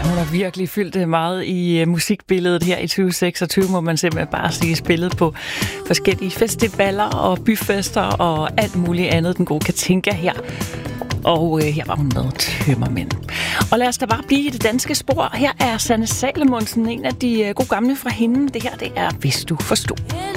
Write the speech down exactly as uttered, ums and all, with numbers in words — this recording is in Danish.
Hun har virkelig fyldt meget i uh, musikbilledet her i tyve seksogtyve, må man simpelthen bare sige, spillet på forskellige festivaler og byfester og alt muligt andet. Den gode Katinka her. Og uh, her var hun med Tømmermænd. Og lad os da bare blive i det danske spor. Her er Sanne Salomonsen, en af de uh, gode gamle fra hende. Det her, det er Hvis du forstod.